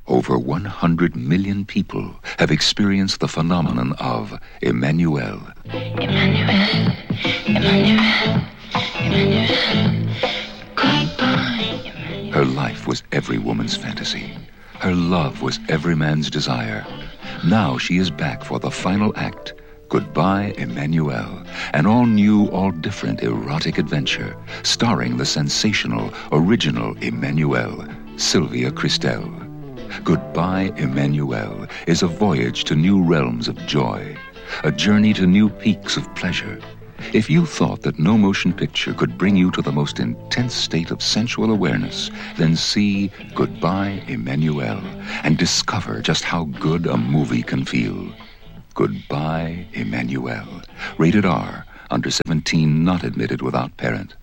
Over 100 million people have experienced the phenomenon of Emmanuelle. Emmanuelle, Emmanuelle, Emmanuelle, goodbye, Emmanuelle. Her life was every woman's fantasy. Her love was every man's desire. Now she is back for the final act. Goodbye, Emmanuelle, an all-new, all-different erotic adventure starring the sensational, original Emmanuelle, Sylvia Kristel. Goodbye, Emmanuelle is a voyage to new realms of joy, a journey to new peaks of pleasure. If you thought that no motion picture could bring you to the most intense state of sensual awareness, then see Goodbye, Emmanuelle and discover just how good a movie can feel. Goodbye, Emmanuelle. Rated R. Under 17, not admitted without parent.